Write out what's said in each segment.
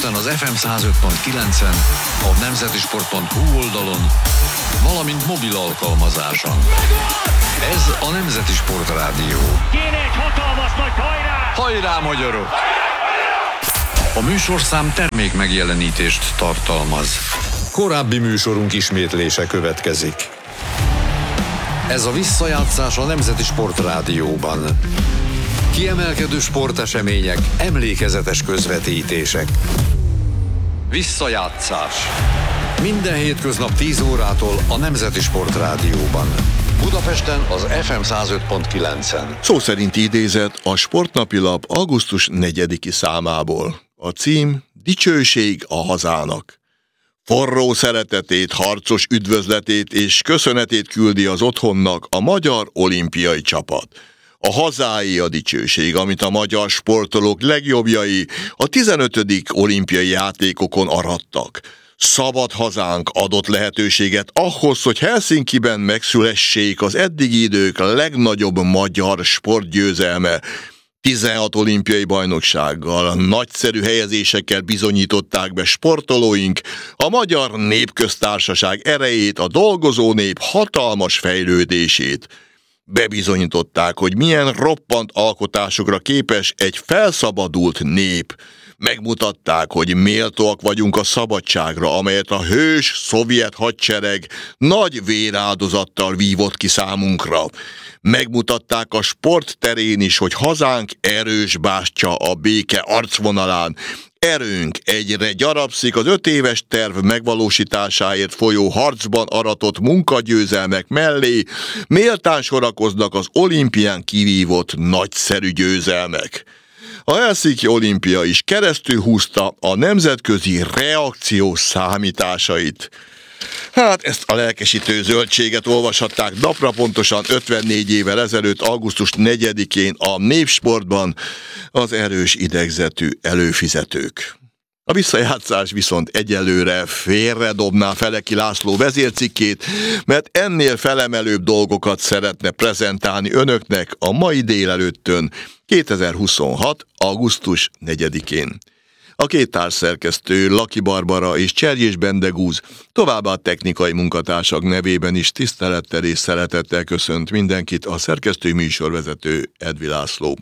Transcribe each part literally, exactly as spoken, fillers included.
Budapesten az ef em száz öt pont kilencen, a nemzetisport pont hu oldalon, valamint mobil alkalmazáson. Ez a Nemzeti Sport Rádió. Kéne egy hatalmas nagy hajrá! Hajrá, magyarok! A műsorszám termék megjelenítést tartalmaz. Korábbi műsorunk ismétlése következik. Ez a visszajátszás a Nemzeti Sport Rádióban. Kiemelkedő sportesemények, emlékezetes közvetítések. Visszajátszás. Minden hétköznap tíz órától a Nemzeti Sport Rádióban. Budapesten az ef em száz öt pont kilencen. Szó szerinti idézet a Sportnapilap augusztus negyediki számából. A cím: Dicsőség a hazának. Forró szeretetét, harcos üdvözletét és köszönetét küldi az otthonnak a magyar olimpiai csapat. A hazáé a dicsőség, amit a magyar sportolók legjobbjai a tizenötödik olimpiai játékokon arattak. Szabad hazánk adott lehetőséget ahhoz, hogy Helsinkiben megszülessék az eddigi idők legnagyobb magyar sportgyőzelme. tizenhat olimpiai bajnoksággal, nagyszerű helyezésekkel bizonyították be sportolóink a Magyar Népköztársaság erejét, a dolgozó nép hatalmas fejlődését. Bebizonyították, hogy milyen roppant alkotásokra képes egy felszabadult nép. Megmutatták, hogy méltóak vagyunk a szabadságra, amelyet a hős szovjet hadsereg nagy véráldozattal vívott ki számunkra. Megmutatták a sport terén is, hogy hazánk erős bástya a béke arcvonalán. Erőnk egyre gyarapszik az öt éves terv megvalósításáért folyó harcban aratott munkagyőzelmek mellé, méltán sorakoznak az olimpián kivívott nagyszerű győzelmek. A Helsinki olimpia is keresztül húzta a nemzetközi reakció számításait. Hát ezt a lelkesítő zöldséget olvashatták napra pontosan ötvennégy évvel ezelőtt, augusztus negyedikén a Népsportban az erős idegzetű előfizetők. A visszajátszás viszont egyelőre félredobná Feleki László vezércikkét, mert ennél felemelőbb dolgokat szeretne prezentálni önöknek a mai délelőttön, kétezer-huszonhat. augusztus negyedikén. A két társszerkesztő, Laki Barbara és Cserjés Bendegúz, továbbá a technikai munkatársak nevében is tisztelettel és szeretettel köszönt mindenkit a szerkesztő műsorvezető Edvi László.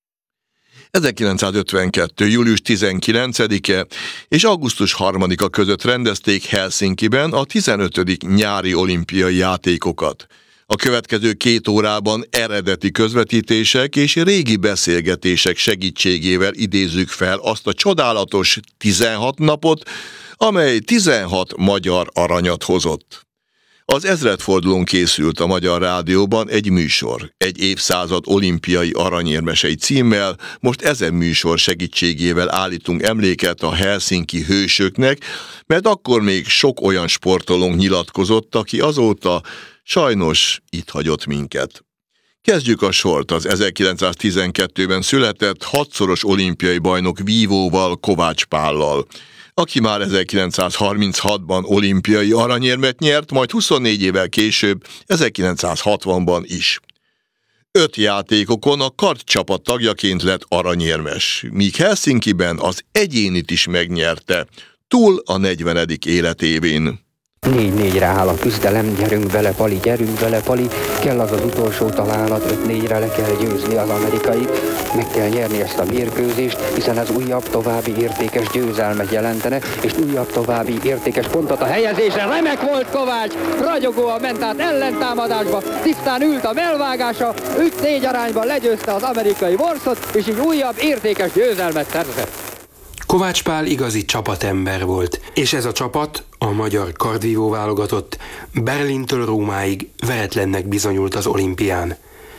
ezerkilencszázötvenkettő. július tizenkilencedike és augusztus harmadika között rendezték Helsinkiben a tizenötödik nyári olimpiai játékokat. A következő két órában eredeti közvetítések és régi beszélgetések segítségével idézzük fel azt a csodálatos tizenhat napot, amely tizenhat magyar aranyat hozott. Az ezredfordulón készült a Magyar Rádióban egy műsor, egy évszázad olimpiai aranyérmesei címmel. Most ezen műsor segítségével állítunk emléket a helsinki hősöknek, mert akkor még sok olyan sportolónk nyilatkozott, aki azóta sajnos itt hagyott minket. Kezdjük a sort az ezerkilencszáztizenkettőben született hatszoros olimpiai bajnok vívóval, Kovács Pállal, aki már ezerkilencszázharminchatban olimpiai aranyérmet nyert, majd huszonnégy évvel később, ezerkilencszázhatvanban is. Öt játékokon a kardcsapat tagjaként lett aranyérmes, míg Helsinkiben az egyénit is megnyerte, túl a negyvenedik életévén. négy-négyre áll a küzdelem, gyerünk bele, Pali, gyerünk bele, Pali, kell az az utolsó találat, öt-négyre le kell győzni az amerikait, meg kell nyerni ezt a mérkőzést, hiszen ez újabb további értékes győzelmet jelentene, és újabb további értékes pontot a helyezésre. Remek volt Kovács, ragyogóan ment át ellentámadásba, tisztán ült a melvágása, öt-négy arányban legyőzte az amerikai Warszot, és így újabb értékes győzelmet szerzett. Kovács Pál igazi csapatember volt, és ez a csapat, a magyar kardvívó válogatott, Berlintől Rómáig veretlennek bizonyult az olimpián.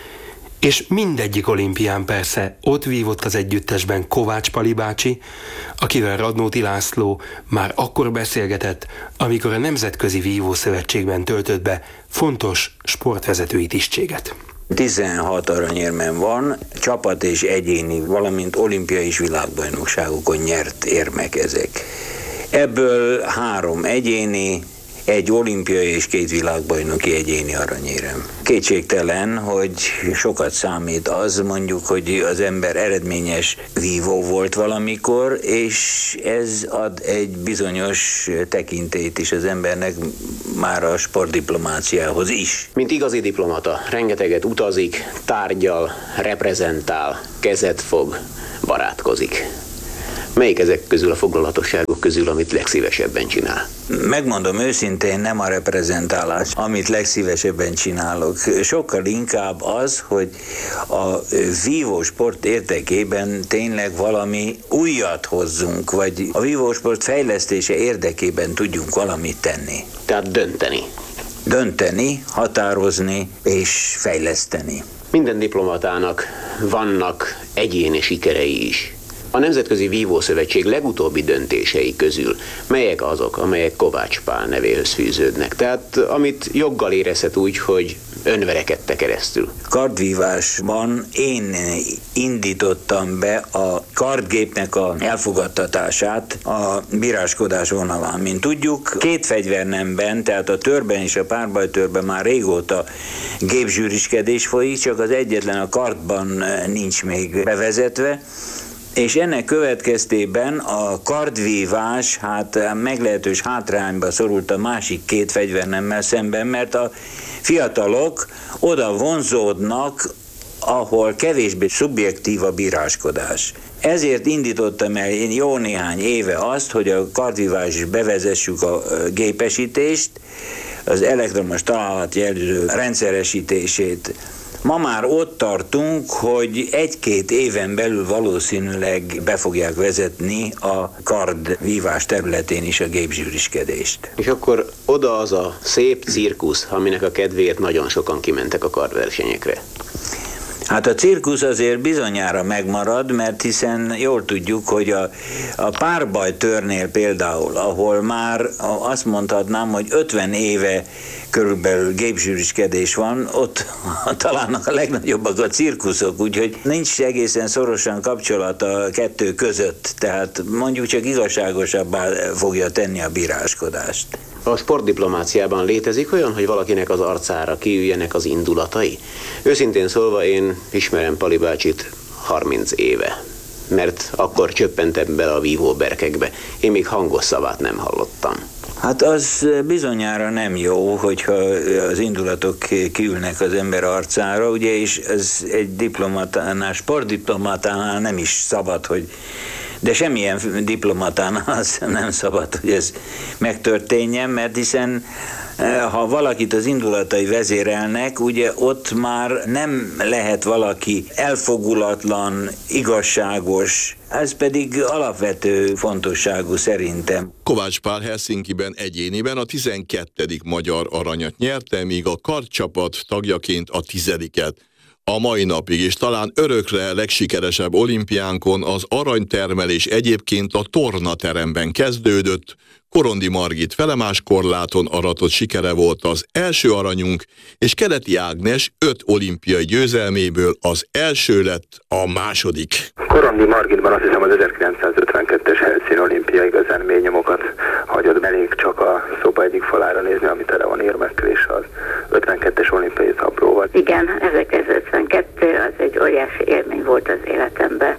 És mindegyik olimpián persze ott vívott az együttesben Kovács Pali bácsi, akivel Radnóti László már akkor beszélgetett, amikor a Nemzetközi Vívószövetségben töltött be fontos sportvezetői tisztséget. tizenhat aranyérmem van, csapat és egyéni, valamint olimpiai és világbajnokságokon nyert érmek ezek. Ebből három egyéni, egy olimpiai és két világbajnoki egyéni aranyérem. Kétségtelen, hogy sokat számít az, mondjuk, hogy az ember eredményes vívó volt valamikor, és ez ad egy bizonyos tekintélyt is az embernek már a sportdiplomáciához is. Mint igazi diplomata, rengeteget utazik, tárgyal, reprezentál, kezet fog, barátkozik. Melyik ezek közül a foglalatosságok közül, amit legszívesebben csinál? Megmondom őszintén, nem a reprezentálás, amit legszívesebben csinálok. Sokkal inkább az, hogy a vívósport érdekében tényleg valami újat hozzunk, vagy a vívósport fejlesztése érdekében tudjunk valamit tenni. Tehát dönteni. Dönteni, határozni és fejleszteni. Minden diplomatának vannak egyéni sikerei is. A Nemzetközi Vívószövetség legutóbbi döntései közül melyek azok, amelyek Kovács Pál nevéhez fűződnek? Tehát amit joggal érezhet úgy, hogy önverekedte keresztül. Kardvívásban én indítottam be a kardgépnek a elfogadtatását a bíráskodás vonalán. Mint tudjuk, két fegyvernemben, tehát a törben és a párbajtörben már régóta gépzsűriskedés folyik, csak az egyetlen a kardban nincs még bevezetve, és ennek következtében a kardvívás hát meglehetős hátrányba szorult a másik két fegyvernemmel szemben, mert a fiatalok oda vonzódnak, ahol kevésbé szubjektív a bíráskodás. Ezért indítottam el én jó néhány éve azt, hogy a kardvívás is bevezessük a gépesítést, az elektromos találatjelző rendszeresítését. Ma már ott tartunk, hogy egy-két éven belül valószínűleg be fogják vezetni a kardvívás területén is a gépzsűriskedést. És akkor oda az a szép cirkusz, aminek a kedvéért nagyon sokan kimentek a kardversenyekre. Hát a cirkusz azért bizonyára megmarad, mert hiszen jól tudjuk, hogy a, a párbajtörnél például, ahol már azt mondhatnám, hogy ötven éve körülbelül gépzsűriskedés van, ott talán a legnagyobbak a cirkuszok, úgyhogy nincs egészen szorosan kapcsolat a kettő között, tehát mondjuk csak igazságosabbá fogja tenni a bíráskodást. A sportdiplomáciában létezik olyan, hogy valakinek az arcára kiüljenek az indulatai? Őszintén szólva én ismerem Pali bácsit harminc éve, mert akkor csöppentem bele a vívóberkekbe. Én még hangos szavát nem hallottam. Hát az bizonyára nem jó, hogyha az indulatok kiülnek az ember arcára, ugye, és ez egy diplomatánál, sportdiplomatánál nem is szabad, hogy de semmilyen diplomatánál az nem szabad, hogy ez megtörténjen, mert hiszen ha valakit az indulatai vezérelnek, ugye ott már nem lehet valaki elfogulatlan, igazságos, ez pedig alapvető fontosságú szerintem. Kovács Pál Helsinkiben egyéniben a tizenkettedik magyar aranyat nyerte, míg a kardcsapat tagjaként a tizediket. A mai napig, és talán örökre legsikeresebb olimpiánkon az aranytermelés egyébként a tornateremben kezdődött. Korondi Margit felemás korláton aratott sikere volt az első aranyunk, és Keleti Ágnes öt olimpiai győzelméből az első lett a második. Korondi Margitban azt hiszem az ezerkilencszázötvenkettes Helsinki olimpiai igazán mély nyomokat hagyott belég, csak a szoba egyik falára nézni, ami tele van érmekkel, és az ötvenkettes olimpiai szabróval. Igen, ezerkilencszázötvenkettő az egy óriási élmény volt az életemben.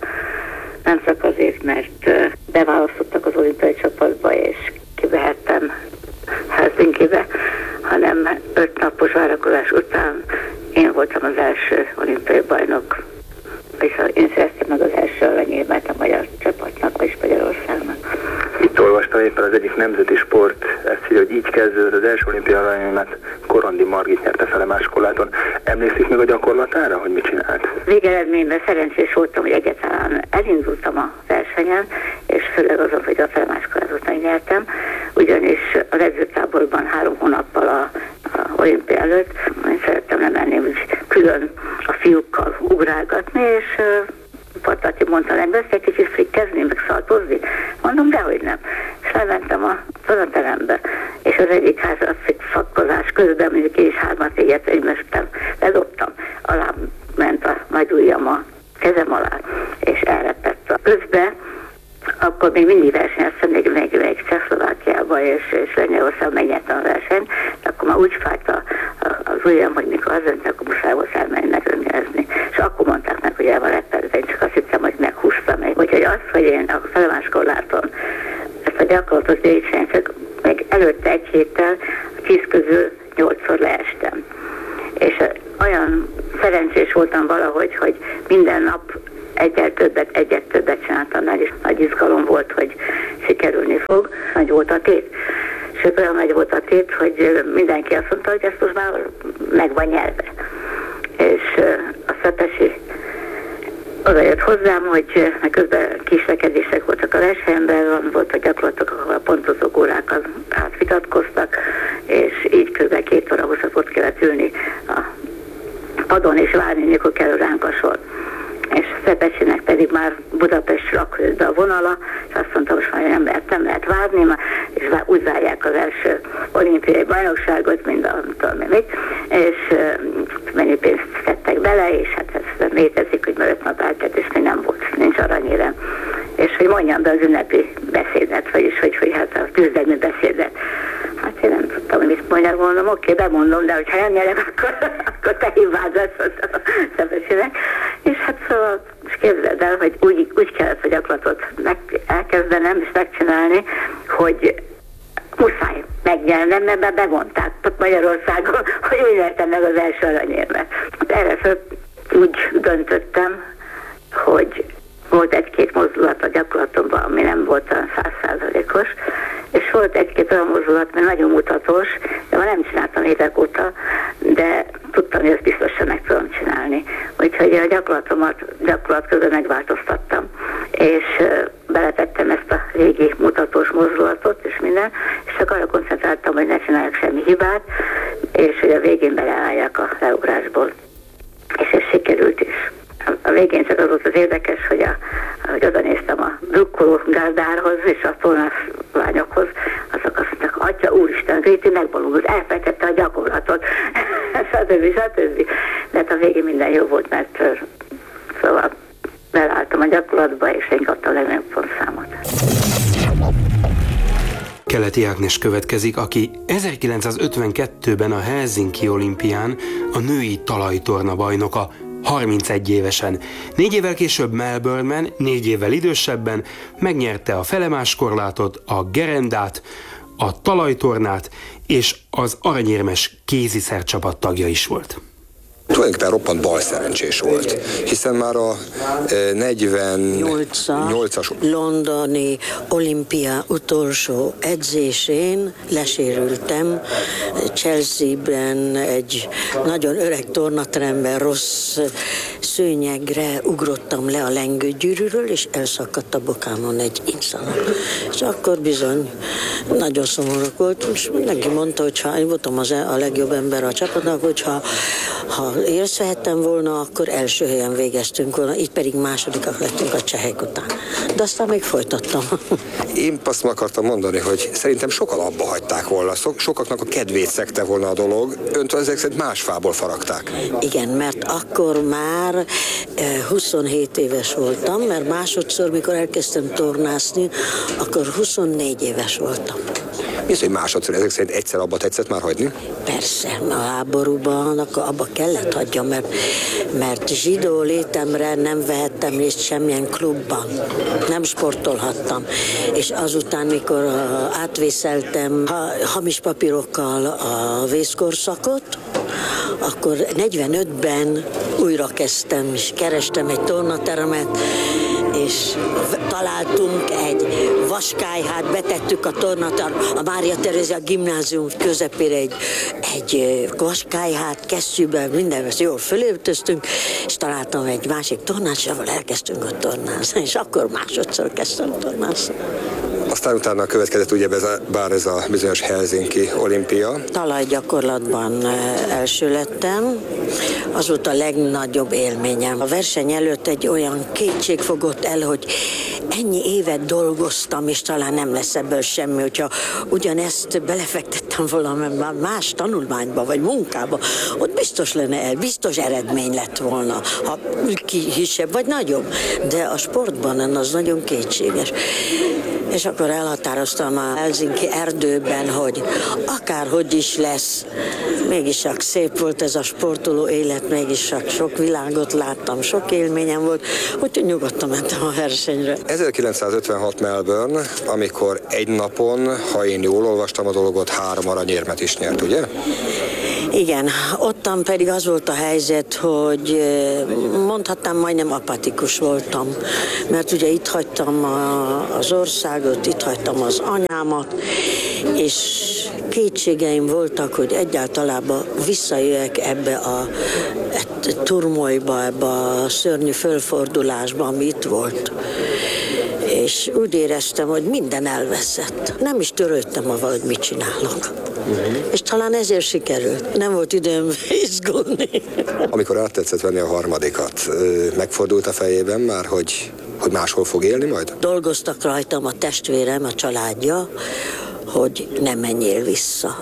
Nem csak azért, mert beválasztottak az olimpiai csapatba, és kivehettem Helsinkibe, hanem öt napos várakozás után én voltam az első olimpiai bajnok, és én szereztem meg az első aranyérmet a magyar csapatnak, vagyis Magyarországnak. Itt olvastam éppen az egyik nemzeti sport, ezt írja, hogy így kezdődött az első olimpiai aranyérmet, Korondi Margit nyerte felemás korláton. Emlékszik meg a gyakorlatára, hogy mit csinált? Végeredményben szerencsés voltam, hogy egyáltalán elindultam a versenyen, és főleg azon, hogy a felemás korlátot megnyertem, ugyanis az edzőtáborban három hónappal a, a olimpia előtt én szerettem lemenni, hogy külön a fiúkkal ugrálgatni, és Patati mondta, nem lesz egy kicsit frikkezni, meg szaltozni? Mondom, dehogy nem. És lementem a tornaterembe, és az egyik házat fakkozás közben, mondjuk én is hármat éget egymestem, ledobtam, alá ment a nagy ujjam a kezem alá, és elrepett a közbe, akkor még mindig versenyeztem, még, még, még Csehszlovákiában, és, és Lengyelország megnyerte a versenyt, akkor már úgy fájt a, a, az ujjam, hogy mikor az önt, akkor muszáj volt elmenni megöngezni. És akkor mondták meg, hogy el van repedve, én csak azt hittem, hogy meghúztam meg. Úgyhogy az, hogy én a felemáskorláton ezt a gyakorlatot végigcsináltam, meg előtte egy héttel a tíz közül nyolcszor leestem. És olyan szerencsés voltam valahogy, hogy minden nap egyet többet, egyet többet csináltam meg, és nagy izgalom volt, hogy sikerülni fog. Nagy volt a tét. Sőt, olyan nagy volt a tét, hogy mindenki azt mondta, hogy ezt most már meg van nyelve. És a Szepesi oda jött hozzám, hogy közben kislekedések voltak a versenyben, volt a gyakorlatok, ahol a pontozók órákat átvitatkoztak, és így kb. két óra hosszat ott kellett ülni a padon és várni, mikor kerül ránk a sor. És Szepesinek pedig már Budapestről akkor jött be a vonala, és azt mondta, most már nem lehet, nem lehet várni, és úgy várják az első olimpiai bajnokságot, mind a, tudom én mit, és mennyi pénzt tettek bele, és hát ez létezik, hogy már öt nap eltelt, és még nem volt, nincs aranyérem. És hogy mondjam be az ünnepi beszédet, vagyis hogy, hogy hát a küzdelmi beszédet. Hát én nem tudtam, hogy mit mondjak, mondom, oké, bemondom, de hogyha nem nyerek, akkor, akkor te hibád lesz a Szepesinek. És hát szóval, és képzeld el, hogy úgy, úgy kellett a gyakorlatot meg, elkezdenem és megcsinálni, hogy muszáj megnyernem, mert már bevonták Magyarországon, hogy úgy nyertem meg az első aranyérmet. Erre föl úgy döntöttem, hogy volt egy-két mozdulat a gyakorlatomban, ami nem volt olyan száz százalékos, és volt egy-két olyan mozdulat, mert nagyon mutatós, de már nem csináltam évek óta, de tudtam, hogy ezt biztosan meg tudom csinálni. Úgyhogy a gyakorlatomat gyakorlat közben megváltoztattam, és beletettem ezt a régi mutatós mozdulatot, és minden, és csak arra koncentráltam, hogy ne csináljak semmi hibát, és hogy a végén beleálljak a leugrásból. És ez sikerült is. A végén csak az volt az érdekes, hogy, a, hogy oda néztem a drukkoló gazdárhoz és a tornászlányokhoz, azok azt mondták, atya úristen, Gréti megbolondult, elfelejtette a gyakorlatot, stb. stb. De hát a végén minden jó volt, mert szóval beleálltam a gyakorlatba, és én kaptam a legnagyobb pontszámot. Keleti Ágnes következik, aki ezerkilencszázötvenkettőben a Helsinki olimpián a női talajtorna bajnoka, harmincegy évesen. Négy évvel később Melbourneben, négy évvel idősebben megnyerte a felemáskorlátot, a gerendát, a talajtornát, és az aranyérmes kéziszer-csapat tagja is volt. Tulajdonképpen roppant balszerencsés volt, hiszen már a negyvennyolcas londoni olimpia utolsó edzésén lesérültem. Chelsea-ben egy nagyon öreg tornateremben rossz szőnyegre ugrottam le a lengőgyűrűről, és elszakadt a bokámon egy inszalak. És akkor bizony nagyon szomorúak volt, és mindenki mondta, hogy ha én voltam az a legjobb ember a csapatnak, hogyha ha észrevettem volna, akkor első helyen végeztünk volna, így pedig másodikak lettünk a csehek után. De aztán még folytattam. Én azt akartam mondani, hogy szerintem sokan abba hagyták volna, sokaknak a kedvét szegte volna a dolog, öntől ezek szerint más fából faragták. Igen, mert akkor már huszonhét éves voltam, mert másodszor, mikor elkezdtem tornászni, akkor huszonnégy éves voltam. Mi az, hogy másodszor ezek szerint egyszer abba tetszett már hagyni? Persze, a háborúban akkor abba kellett hagyjam, mert, mert zsidó létemre nem vehettem részt semmilyen klubban. Nem sportolhattam. És azután, mikor átvészeltem hamis papírokkal a vészkorszakot, akkor negyvenötben újra kezdtem, és kerestem egy tornateremet, és találtunk egy vaskályhát, betettük a tornatar, a Mária Terézia gimnázium közepére egy, egy vaskályhát, kesztyűben, minden jól fölöltöztünk, és találtam egy másik tornát, és ahol elkezdtünk a tornázni, és akkor másodszor kezdtem tornázni. Aztán utána következett ugye ez a, bár ez a bizonyos Helsinki olimpia. Talajgyakorlatban első lettem, az volt a legnagyobb élményem. A verseny előtt egy olyan kétség fogott el, hogy ennyi évet dolgoztam, és talán nem lesz ebből semmi, hogyha ugyanezt belefektettem valami más tanulmányba, vagy munkába, ott biztos lenne el, biztos eredmény lett volna, ha kisebb vagy nagyobb, de a sportban az nagyon kétséges. És akkor elhatároztam a Helsinki erdőben, hogy akárhogy is lesz, mégis csak szép volt ez a sportoló élet, mégis csak sok világot láttam, sok élményem volt, úgyhogy nyugodtan mentem a versenyre. ezerkilencszázötvenhat Melbourne, amikor egy napon, ha én jól olvastam a dolgot, három aranyérmet is nyert, ugye? Igen, ottan pedig az volt a helyzet, hogy mondhatnám, majdnem apatikus voltam, mert ugye itt hagytam a, az országot, itt hagytam az anyámat, és kétségeim voltak, hogy egyáltalában visszajöjjek ebbe a turmolyba, ebbe a szörnyű fölfordulásba, ami itt volt. És úgy éreztem, hogy minden elveszett. Nem is törődtem avval, hogy mit csinálok. Uh-huh. És talán ezért sikerült. Nem volt időm izgulni. Amikor át tetszett venni a harmadikat, megfordult a fejében már, hogy, hogy máshol fog élni majd? Dolgoztak rajtam a testvérem, a családja, hogy ne menjél vissza.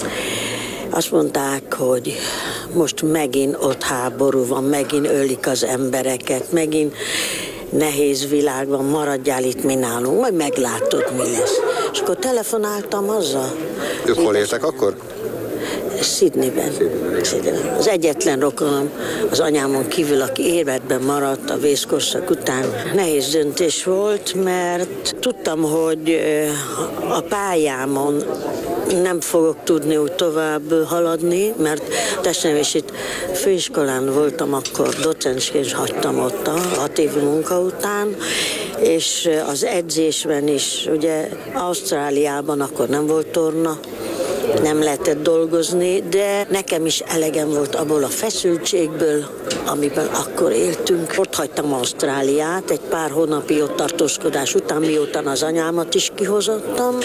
Azt mondták, hogy most megint ott háború van, megint ölik az embereket, megint nehéz világban, maradjál itt mi nálunk, majd meglátod, mi lesz. És akkor telefonáltam haza. Ők hol éltek akkor? Sydneyben. Sydneyben. Az egyetlen rokonom az anyámon kívül, aki életben maradt a vészkorszak után. Nehéz döntés volt, mert tudtam, hogy a pályámon nem fogok tudni úgy tovább haladni, mert testnevelési főiskolán voltam, akkor docensként hagytam ott a hat évi munka után, és az edzésben is, ugye Ausztráliában akkor nem volt torna, nem lehetett dolgozni, de nekem is elegem volt abból a feszültségből, amiben akkor éltünk. Ott hagytam Ausztráliát, egy pár hónapi ott tartózkodás után, miután az anyámat is kihozottam,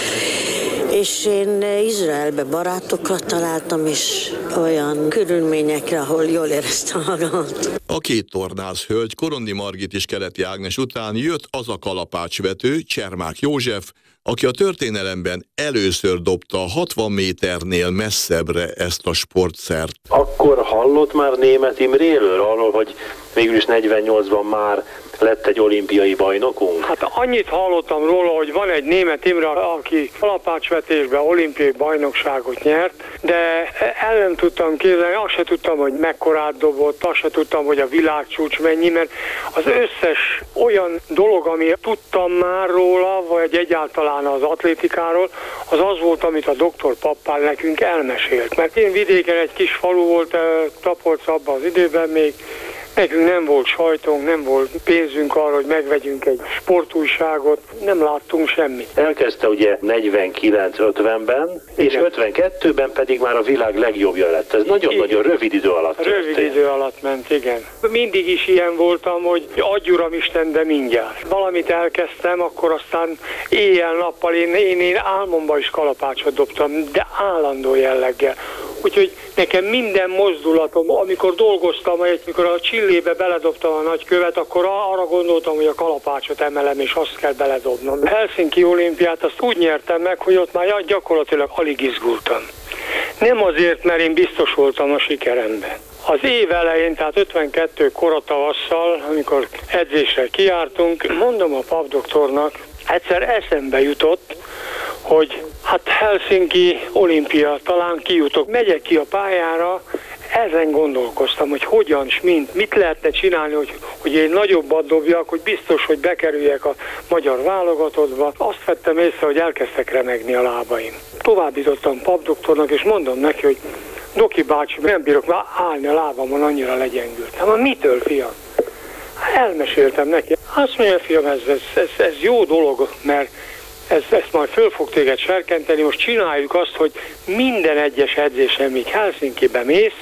és én Izraelbe barátokra találtam, és olyan körülményekre, ahol jól éreztem magamat. A két tornász hölgy, Korondi Margit és Keleti Ágnes után jött az a kalapácsvető, Csermák József, aki a történelemben először dobta hatvan méternél messzebbre ezt a sportszert. Akkor hallott már Németh Imréről arról, hogy végül is negyvennyolcban már lett egy olimpiai bajnokunk? Hát annyit hallottam róla, hogy van egy Németh Imre, aki kalapácsvetésben olimpiai bajnokságot nyert, de el nem tudtam képzelni, azt se tudtam, hogy mekkorát dobott, azt se tudtam, hogy a világcsúcs mennyi, mert az összes olyan dolog, ami tudtam már róla, vagy egyáltalán az atlétikáról, az az volt, amit a doktor Pappál nekünk elmesélt. Mert én vidéken egy kis falu volt, Tapolc abban az időben még, nekünk nem volt sajtónk, nem volt pénzünk arra, hogy megvegyünk egy sportújságot, nem láttunk semmit. Elkezdte ugye negyvenkilenc ötvenben, és ötvenkettőben pedig már a világ legjobbja lett. Ez nagyon-nagyon rövid idő alatt történt. Rövid idő alatt ment, igen. Mindig is ilyen voltam, hogy adj Uram Isten, de mindjárt. Valamit elkezdtem, akkor aztán éjjel-nappal én, én, én álmomban is kalapácsot dobtam, de állandó jelleggel. Úgyhogy nekem minden mozdulatom, amikor dolgoztam, amikor a Csillébe beledobtam a nagy követ, akkor arra gondoltam, hogy a kalapácsot emelem, és azt kell beledobnom. A Helsinki olimpiát azt úgy nyertem meg, hogy ott már gyakorlatilag alig izgultam. Nem azért, mert én biztos voltam a sikeremben. Az év elején, tehát ötvenkettő koratavasszal, amikor edzésre kijártunk, mondom a papdoktornak, egyszer eszembe jutott, hogy hát Helsinki olimpia, talán kijutok, megyek ki a pályára, ezen gondolkoztam, hogy hogyan, és mint, mit lehetne csinálni, hogy, hogy én nagyobbat dobjak, hogy biztos, hogy bekerüljek a magyar válogatottba. Azt vettem észre, hogy elkezdtek remegni a lábaim. Továbbítottam papdoktornak, és mondom neki, hogy Doki bácsi, nem bírok már állni a lábamon, annyira legyengültem. Hát mitől, fiam? Elmeséltem neki. Azt mondja, fiam, ez, ez, ez, ez jó dolog, mert Ez, ezt majd föl fog téged serkenteni, most csináljuk azt, hogy minden egyes edzésen, míg Helsinkibe mész,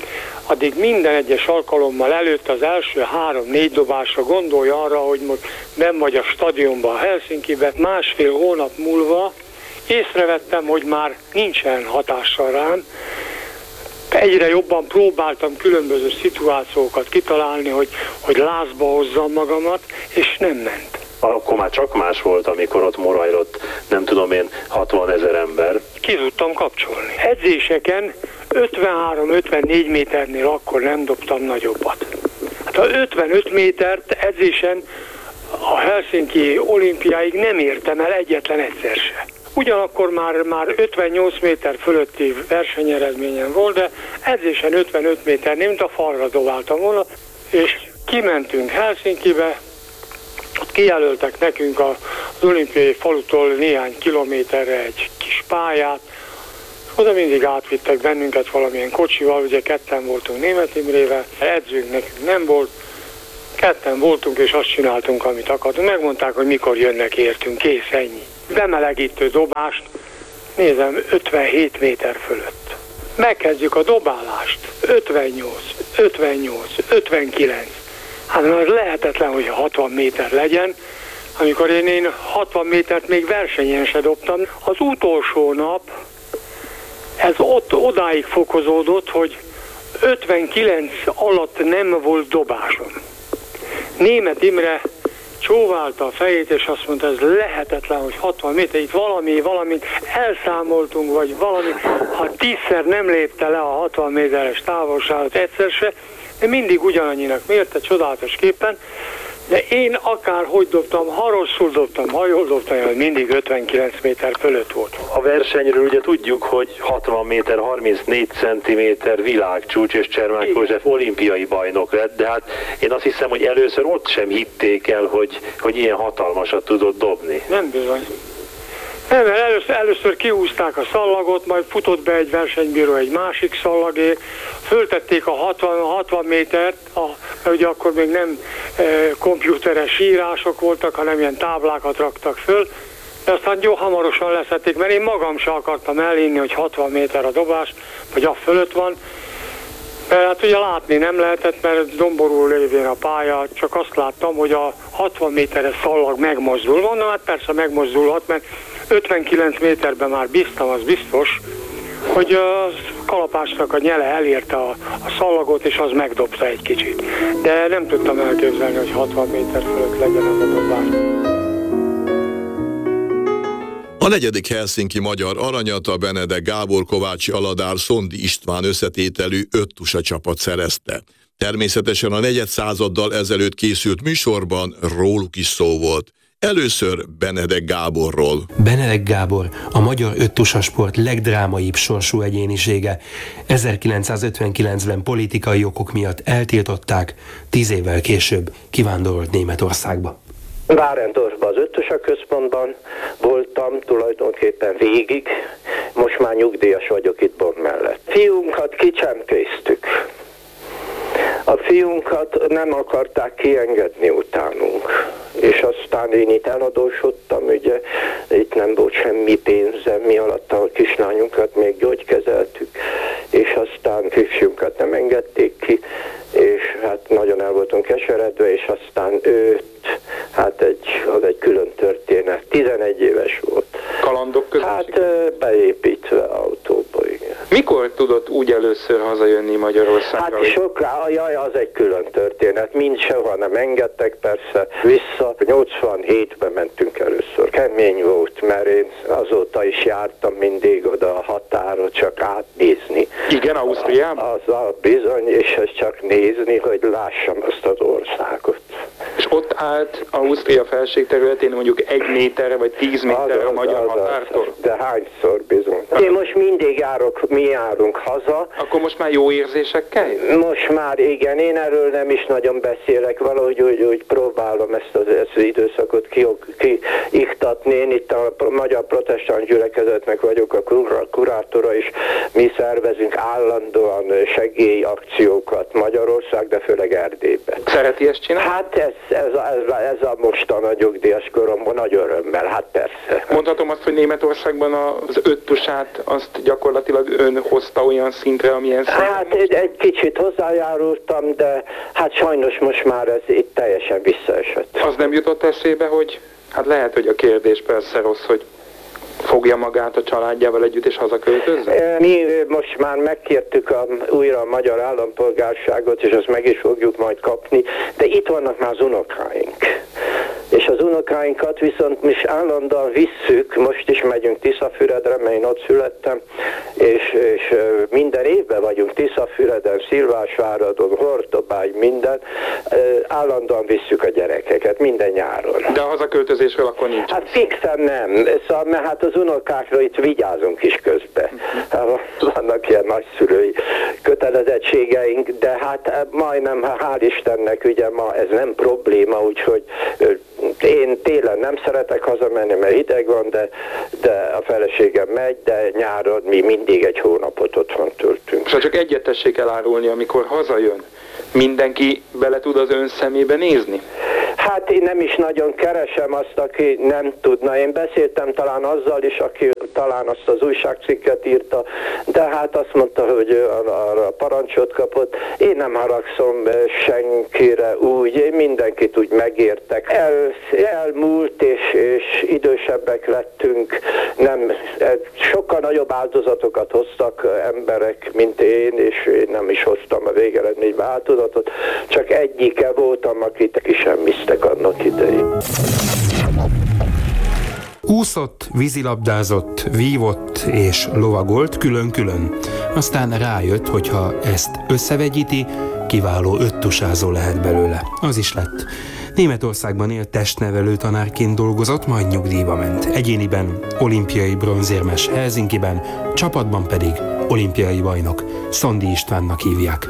addig minden egyes alkalommal előtt az első három-négy dobásra gondolj arra, hogy most benn vagy a stadionban Helsinkibe, másfél hónap múlva észrevettem, hogy már nincsen hatással rám. Egyre jobban próbáltam különböző szituációkat kitalálni, hogy, hogy lázba hozzam magamat, és nem ment. Akkor már csak más volt, amikor ott morajlott, nem tudom én, hatvanezer ember. Ki tudtam kapcsolni. Edzéseken ötvenhárom-ötvennégy méternél akkor nem dobtam nagyobbat. Hát a ötvenöt métert edzésen a Helsinki olimpiáig nem értem el egyetlen egyszer se. Ugyanakkor már, már ötvennyolc méter fölötti versenyeredményem volt, de edzésen ötvenöt méternél, mint a falra dobáltam volna, és kimentünk Helsinkibe, ott kijelöltek nekünk az olimpiai falutól néhány kilométerre egy kis pályát, oda mindig átvittek bennünket valamilyen kocsival, ugye ketten voltunk Németh Imrével, edzőnk nekünk nem volt, ketten voltunk és azt csináltunk, amit akartunk. Megmondták, hogy mikor jönnek értünk, kész, ennyi. Bemelegítő dobást, nézem, ötvenhét méter fölött. Megkezdjük a dobálást, ötvennyolc, ötvennyolc, ötvenkilenc. Hát az lehetetlen, hogy hatvan méter legyen, amikor én, én hatvan métert még versenyen se dobtam. Az utolsó nap ez ott odáig fokozódott, hogy ötvenkilenc alatt nem volt dobásom. Németh Imre csóválta a fejét, és azt mondta, ez lehetetlen, hogy hatvan méter, itt valami, valamit elszámoltunk, vagy valami, ha tízszer nem lépte le a hatvan méteres távolságot egyszer se, de mindig ugyanannyinak mérte, csodálatos képen, de én akár hogy dobtam, ha rosszul dobtam, ha jól dobtam, mindig ötvenkilenc méter fölött volt. A versenyről ugye tudjuk, hogy hatvan méter, harmincnégy centiméter világcsúcs, és Csermák József olimpiai bajnok lett, de hát én azt hiszem, hogy először ott sem hitték el, hogy, hogy ilyen hatalmasat tudott dobni. Nem bizony. Nem, mert először, először kihúzták a szallagot, majd futott be egy versenybíró egy másik szallagé, föltették a hatvan, hatvan métert, a, mert ugye akkor még nem e, komputeres írások voltak, hanem ilyen táblákat raktak föl, de aztán jó hamarosan leszették, mert én magam sem akartam elinni, hogy hatvan méter a dobás, vagy a fölött van, mert hát ugye látni nem lehetett, mert domborul lévén a pálya, csak azt láttam, hogy a hatvan méteres szallag megmozdul. Mondom, hát persze megmozdulhat, mert ötvenkilenc méterben már bíztam, az biztos, hogy a kalapácsnak a nyele elérte a, a szallagot, és az megdobta egy kicsit. De nem tudtam elképzelni, hogy hatvan méter fölött legyen ez a dobás. A negyedik Helsinki magyar aranyat a Benedek Gábor, Kovácsi Aladár, Szondi István összetételű öt tusa csapat szerezte. Természetesen a negyed századdal ezelőtt készült műsorban róluk is szó volt. Először Benedek Gáborról. Benedek Gábor a magyar öttusasport legdrámaibb sorsú egyénisége. ezerkilencszázötvenkilencben politikai okok miatt eltiltották, tíz évvel később kivándorolt Németországba. Bárendorfban az öttusa központban voltam tulajdonképpen végig, most már nyugdíjas vagyok itt Bonn mellett. Fiunkat kicsempésztük. A fiunkat nem akarták kiengedni utánunk, és aztán én itt eladósodtam, ugye, itt nem volt semmi pénzem, mi alatt a kislányunkat még gyógykezeltük, és aztán kisfiunkat nem engedték ki, és hát nagyon el voltunk keseredve, és aztán őt, hát egy, az egy külön történet, tizenegy éves volt. Kalandok között? Hát beépítve autóba, igen. Mikor tudott úgy először hazajönni Magyarországra? Hát sokra, jaj, az egy külön történet, mind sehova nem engedtek, persze vissza. nyolcvanhétben mentünk először. Kemény volt, mert én azóta is jártam mindig oda a határa, csak átnézni. Igen, Ausztriában? Az a bizony, és ez csak nézni, hogy lássam azt az országot. És ott állt Ausztria felség területén mondjuk egy méterre vagy tíz méterre a magyar az, határtól? Az, de hányszor bizony. Én most mindig járok, mi járunk haza. Akkor most már jó érzésekkel? Most már igen, én erről nem is nagyon beszélek, valahogy úgy, úgy próbálom ezt az, ezt az időszakot kiiktatni. Én itt a Magyar Protestáns Gyülekezetnek vagyok a kurátora, és mi szervezünk állandóan segélyakciókat Magyarország, de főleg Erdélyben. Szereti ezt csinálni? Hát ez, ez, a, ez, a, ez a mostan a nyugdíjas koromban nagy örömmel, hát persze. Mondhatom azt, hogy Németországban az öttusát azt gyakorlatilag ön hozta olyan szintre, amilyen szintre? Hát egy, egy kicsit hozzájárultam, de hát sajnos most már ez itt teljesen visszaesett. Az nem jutott eszébe, hogy hát lehet, hogy a kérdés persze rossz, hogy fogja magát a családjával együtt és hazaköltözzen? Mi most már megkértük a, újra a magyar állampolgárságot, és azt meg is fogjuk majd kapni, de itt vannak már az unokáink. És az unokáinkat viszont mi is állandóan visszük, most is megyünk Tiszafüredre, mert én ott születtem, és, és minden évben vagyunk Tiszafüreden, Szilvásváradon, Hortobágy, minden, állandóan visszük a gyerekeket, minden nyáron. De a hazaköltözésről akkor nincs? Hát fixen nem, szóval, mert hát az unokákra itt vigyázunk is közben. Vannak ilyen nagyszülői kötelezettségeink, de hát majdnem, hál' Istennek ugye ma ez nem probléma, úgyhogy én télen nem szeretek hazamenni, mert hideg van, de, de a feleségem megy, de nyáron mi mindig egy hónapot otthon töltünk. És ha csak egyet tessék elárulni, amikor hazajön, mindenki bele tud az ön szemébe nézni? Hát én nem is nagyon keresem azt, aki nem tudna. Én beszéltem talán azzal is, aki talán azt az újságcikket írta, de hát azt mondta, hogy ő arra parancsot kapott. Én nem haragszom senkire úgy, én mindenkit úgy megértek. El, elmúlt és, és idősebbek lettünk, nem, sokkal nagyobb áldozatokat hoztak emberek, mint én, és én nem is hoztam a végeredményben áldozatot, csak egyike voltam, akit kisemmiztek annak idején. Úszott, vízilabdázott, vívott és lovagolt külön-külön. Aztán rájött, hogy ha ezt összevegyíti, kiváló öttusázó lehet belőle. Az is lett. Németországban élt testnevelő tanárként dolgozott, majd nyugdíjba ment. Egyéniben olimpiai bronzérmes Helsinkiben, csapatban pedig olimpiai bajnok. Szondi Istvánnak hívják.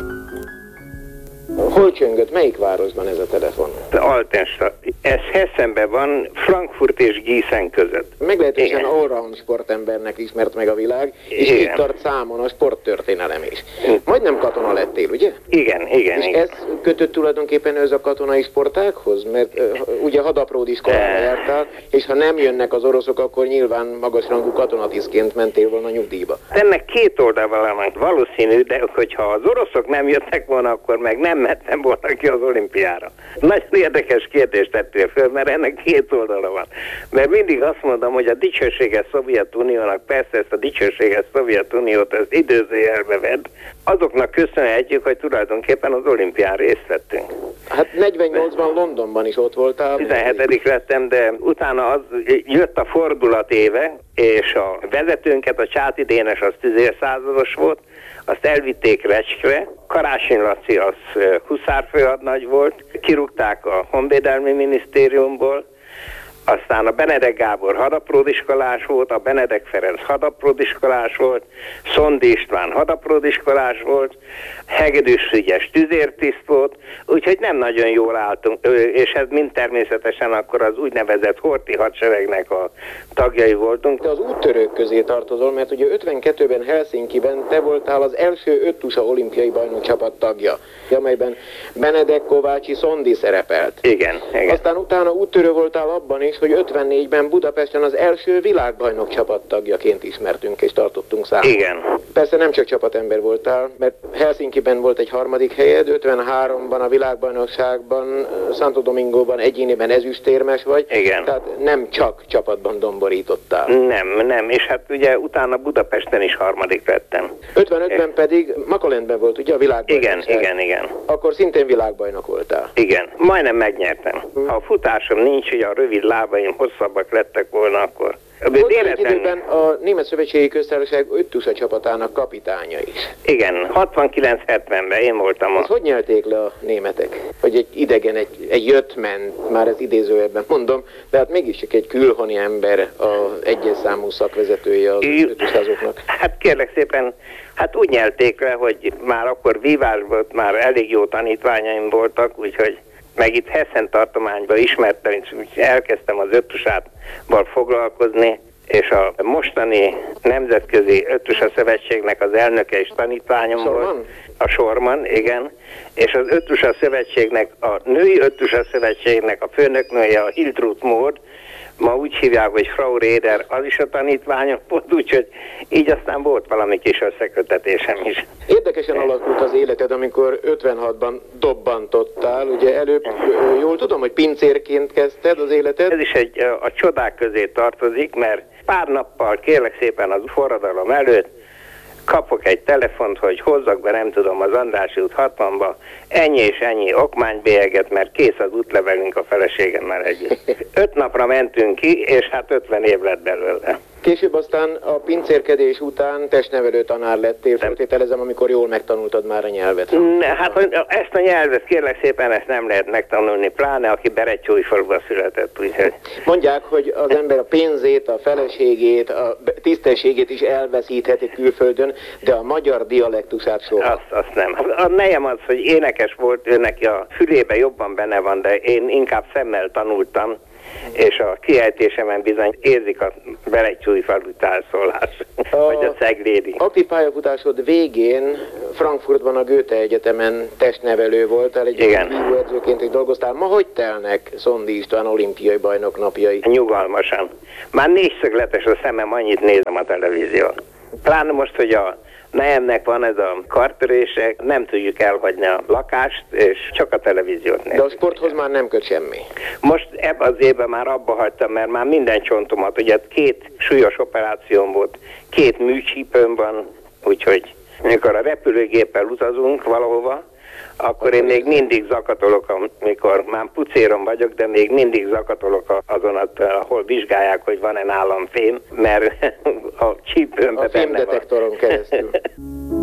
Hol csöngött? Melyik városban ez a telefon? Altenstadt. Ez Hessenben van, Frankfurt és Gießen között. Meglehetősen allround sportembernek ismert meg a világ, és igen. Itt tart számon a sporttörténelem is. Majdnem katona lettél, ugye? Igen, igen. És igen. ez kötött tulajdonképpen ez a katonai sportákhoz? Mert uh, ugye hadapród iskolára jártál, és ha nem jönnek az oroszok, akkor nyilván magasrangú katonatisztként mentél volna nyugdíjba. Ennek két oldala van valószínű, de hogyha az oroszok nem jöttek volna, akkor meg nem mentem volna ki az olimpiára. Nagyon érdekes kérdést tettél föl, mert ennek két oldala van. Mert mindig azt mondom, hogy a dicsőséges Szovjetuniónak, persze ezt a dicsőséges Szovjetuniót ezt időzőjelbe vedd, azoknak köszönhetjük, hogy tulajdonképpen az olimpián részt vettünk. Hát negyvennyolcban Londonban is ott voltál. tizenhetedik lettem, de utána az jött a fordulat éve, és a vezetőnket, a Csáti Dénes, az tüzérszázados volt, azt elvitték Recskre, Karácsony Laci az huszárfőhadnagy volt, kirúgták a Honvédelmi Minisztériumból, aztán a Benedek Gábor hadapródiskolás volt, a Benedek Ferenc hadapródiskolás volt, Szondi István hadapródiskolás volt, Hegedűs Frigyes tüzértiszt volt, úgyhogy nem nagyon jól álltunk, és ez mind természetesen akkor az úgynevezett Horthy hadseregnek a tagjai voltunk. Te az úttörők közé tartozol, mert ugye ötvenkettőben Helsinkiben te voltál az első öttusa olimpiai bajnok csapat tagja, amelyben Benedek, Kovácsi, Szondi szerepelt. Igen, igen. Aztán utána úttörő voltál abban is, hogy ötvennégyben Budapesten az első világbajnok csapattagjaként ismertünk és tartottunk számot. Igen. Persze nem csak csapatember voltál, mert Helsinkiben volt egy harmadik helyed, ötvenháromban a világbajnokságban, Santo Domingóban egyéniben ezüstérmes vagy. Igen. Tehát nem csak csapatban domborítottál. Nem, nem, és hát ugye utána Budapesten is harmadik lettem. ötvenötben pedig Makolendben volt ugye a világbajnokság. Igen, igen, igen. Akkor szintén világbajnok voltál. Igen, majdnem megnyertem. Ha a futásom nincs, hogy a rövid lábaim hosszabbak lettek volna, akkor... Volt egy időben a Német Szövetségi Köztársaság öttusa csapatának kapitánya is. Igen, hatvankilenc hetvenben én voltam a... Ezt hogy nyelték le a németek? Hogy egy idegen, egy, egy jött-ment, már ez idézőjelben mondom, de hát mégiscsak egy külhoni ember az egyes számú szakvezetője az öttusázóknak. Hát kérlek szépen, hát úgy nyelték le, hogy már akkor vívás volt, már elég jó tanítványaim voltak, úgyhogy meg itt Hessen tartományban ismertem, és elkezdtem az öttusával foglalkozni, és a mostani Nemzetközi Öttusa Szövetségnek az elnöke és tanítványom Sorman? volt. A Sorman, igen. És az Öttusa Szövetségnek, a Női Öttusa Szövetségnek a főnöknője, a Hiltrud Mód, ma úgy hívják, hogy Frau Réder, az is a tanítványom volt, úgyhogy így aztán volt valami kis összekötetésem is. Érdekesen alakult az életed, amikor ötvenhatban dobbantottál, ugye előbb, jól tudom, hogy pincérként kezdted az életed? Ez is egy, a csodák közé tartozik, mert pár nappal kérlek szépen az forradalom előtt kapok egy telefont, hogy hozzak be, nem tudom, az Andrássy út hatvanba, ennyi és ennyi okmánybélyeget, mert kész az útlevelünk a feleségemmel együtt. Öt napra mentünk ki, és hát ötven év lett belőle. Később aztán a pincérkedés után testnevelő tanár lettél, feltételezem, amikor jól megtanultad már a nyelvet. Ne, hát ezt a nyelvet kérlek szépen, ezt nem lehet megtanulni, pláne aki Berettyóújfaluban született. Úgyhogy. Mondják, hogy az ember a pénzét, a feleségét, a tisztességét is elveszítheti külföldön, de a magyar dialektusát soha. Azt, azt nem. A nejem az, hogy énekes volt, ő neki a fülébe jobban benne van, de én inkább szemmel tanultam, és a kiejtésemen bizony érzik a Berettyóújfalu társzólás, vagy a ceglédi. Aktív pályafutásod végén Frankfurtban a Goethe Egyetemen testnevelő voltál, egy vívóedzőként is dolgoztál. Ma hogy telnek Szondi István olimpiai bajnok napjai? Nyugalmasan. Már négyszögletes a szemem, annyit nézem a televízión. Pláne most, hogy a nejemnek van ez a kartörése, nem tudjuk elhagyni a lakást, és csak a televíziót nézzük. De a sporthoz már nem köt semmi. Most ebben az évben már abba hagytam, mert már minden csontomat, ugye két súlyos operációm volt, két műcsípőm van, úgyhogy amikor a repülőgéppel utazunk valahova, akkor én még mindig zakatolok, amikor már pucéron vagyok, de még mindig zakatolok azon, ahol vizsgálják, hogy van-e nálam fém, mert a csípőmben a fémdetektoron keresztül.